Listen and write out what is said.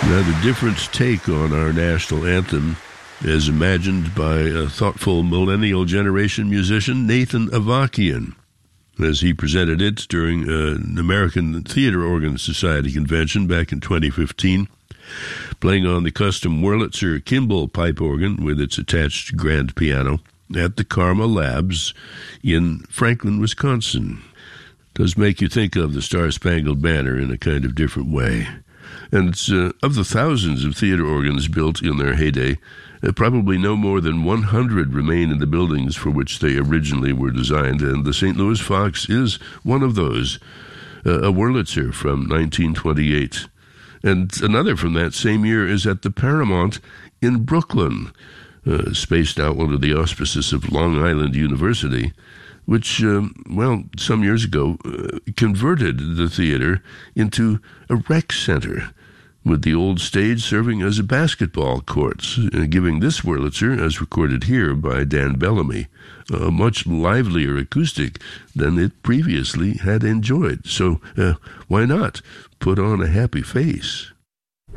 Rather different take on our national anthem as imagined by a thoughtful millennial generation musician, Nathan Avakian, as he presented it during an American Theater Organ Society convention back in 2015, playing on the custom Wurlitzer Kimball pipe organ with its attached grand piano at the Karma Labs in Franklin, Wisconsin. It does make you think of the Star-Spangled Banner in a kind of different way. And of the thousands of theater organs built in their heyday, probably no more than 100 remain in the buildings for which they originally were designed, and the St. Louis Fox is one of those, a Wurlitzer from 1928. And another from that same year is at the Paramount in Brooklyn, spaced out under the auspices of Long Island University, which, some years ago, converted the theater into a rec center, with the old stage serving as a basketball court, giving this Wurlitzer, as recorded here by Dan Bellamy, a much livelier acoustic than it previously had enjoyed. So why not put on a happy face?